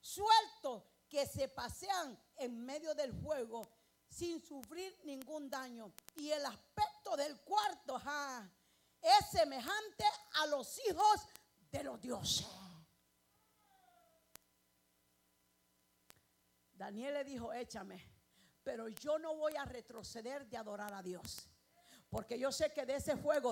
sueltos que se pasean en medio del fuego sin sufrir ningún daño. Y el aspecto del cuarto es semejante a los hijos de los dioses. Daniel le dijo: échame, pero yo no voy a retroceder de adorar a Dios, porque yo sé que de ese fuego